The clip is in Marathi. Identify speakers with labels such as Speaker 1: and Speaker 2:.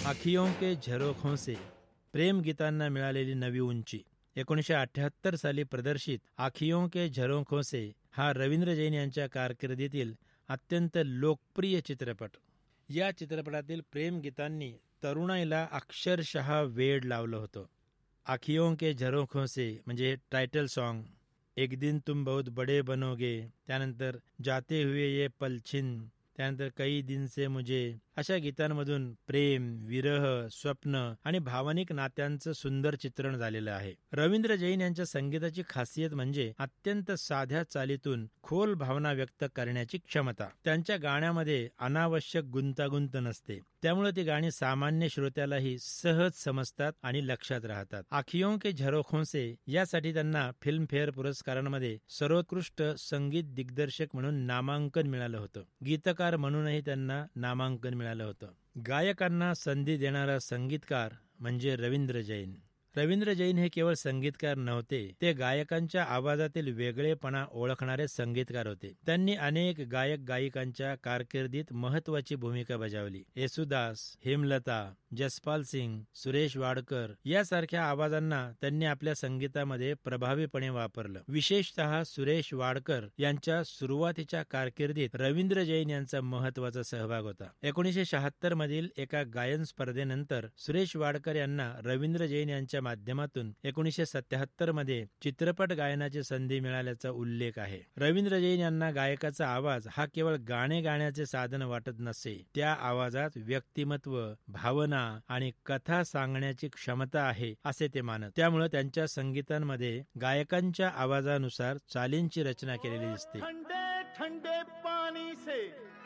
Speaker 1: आखियों के झरोखों से प्रेम गीतांना मिळालेली नवी उंची. 1978 साली प्रदर्शित आखियों के झरोखों से हा रवींद्र जैन यांच्या कारकिर्दीतील अत्यंत लोकप्रिय चित्रपट. या चित्रपटातील प्रेम गीतांनी तरुणाईला अक्षरशः वेड लावलं होतं. आखियों के झरोखों से म्हणजे टायटल सॉन्ग, एक दिन तुम बहुत बडे बनोगे, त्यानंतर जाते हुए ये पलछिन, त्यानंतर कई दिन से मुझे, अशा गीतांमधून प्रेम, विरह, स्वप्न आणि भावनिक नात्यांचं सुंदर चित्रण झालेलं आहे. रवींद्र जैन यांच्या संगीताची खासियत म्हणजे अत्यंत साध्या चालीतून खोल भावना व्यक्त करण्याची क्षमता. त्यांच्या गाण्यामध्ये अनावश्यक गुंतागुंत नसते, त्यामुळे ती गाणी सामान्य श्रोत्यालाही सहज समजतात आणि लक्षात राहतात. आखियों के झरोखों से यासाठी त्यांना फिल्मफेअर पुरस्कारांमध्ये सर्वोत्कृष्ट संगीत दिग्दर्शक म्हणून नामांकन मिळालं होतं. गीतकार म्हणूनही त्यांना नामांकन मिळालं होतं. गायकांना संधी देणारा संगीतकार म्हणजे रवींद्र जैन. रवींद्र जैन हे केवळ संगीतकार नव्हते, ते गायकांच्या आवाजातील वेगळेपणा ओळखणारे संगीतकार होते. त्यांनी अनेक गायक गायिकांच्या कारकिर्दीत महत्वाची भूमिका बजावली. येसुदास, हेमलता, जसपाल सिंग, सुरेश वाडकर यासारख्या आवाजांना त्यांनी आपल्या संगीतामध्ये प्रभावीपणे वापरलं. विशेषतः सुरेश वाडकर यांच्या सुरुवातीच्या कारकिर्दीत रवींद्र जैन यांचा महत्वाचा सहभाग होता. 1976 मधील एका गायन स्पर्धेनंतर सुरेश वाडकर यांना रवींद्र जैन यांच्या माध्यमातून 1977 मध्ये चित्रपट गायनाची संधी मिळाल्याचा उल्लेख आहे. रवींद्र जैन यांना गायकाचा आवाज हा केवळ गाणे गाण्याचे साधन वाटत नसे, त्या आवाजात व्यक्तिमत्व, भावना आणि कथा सांगण्याची क्षमता आहे असे ते मानत. त्यामुळे त्यांच्या संगीतांमध्ये गायकांच्या आवाजानुसार चालींची रचना केलेली दिसते.
Speaker 2: ठंडे ठंडे पानी से